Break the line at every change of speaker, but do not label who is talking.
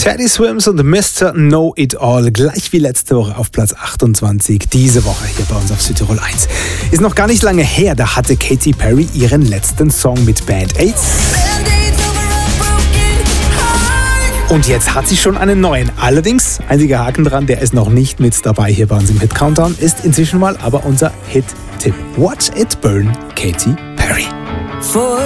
Teddy Swims und Mr. Know It All, gleich wie letzte Woche auf Platz 28, diese Woche hier bei uns auf Südtirol 1. Ist noch gar nicht lange her, da hatte Katy Perry ihren letzten Song mit Band Aids. Und jetzt hat sie schon einen neuen. Allerdings, einziger Haken dran, der ist noch nicht mit dabei hier bei uns im Hit Countdown, ist inzwischen mal aber unser Hit-Tipp. Watch It Burn, Katy Perry.